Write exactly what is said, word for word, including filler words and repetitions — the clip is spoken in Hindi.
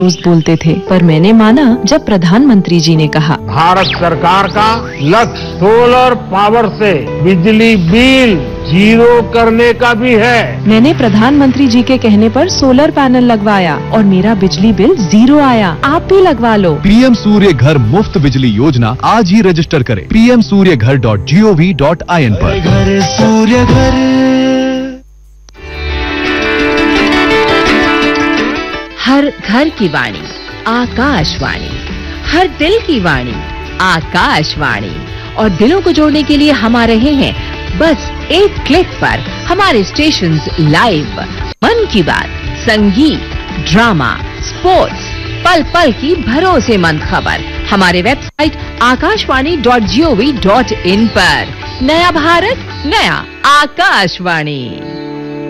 रोज बोलते थे, पर मैंने माना जब प्रधानमंत्री जी ने कहा भारत सरकार का लक्ष्य सोलर पावर से बिजली बिल जीरो करने का भी है। मैंने प्रधानमंत्री जी के कहने पर सोलर पैनल लगवाया और मेरा बिजली बिल जीरो आया। आप भी लगवा लो। पीएम सूर्य घर मुफ्त बिजली योजना आज ही रजिस्टर करें पीएम सूर्य घर dot G O V dot I N पर। घर सूर्य घर। हर घर की वाणी आकाशवाणी, हर दिल की वाणी आकाशवाणी। और दिलों को जोड़ने के लिए हम आ रहे हैं बस एक क्लिक पर हमारे स्टेशंस लाइव। मन की बात, संगीत, ड्रामा, स्पोर्ट्स, पल पल की भरोसेमंद खबर हमारे website Akashvani dot G O V dot in पर। नया भारत, नया आकाशवाणी।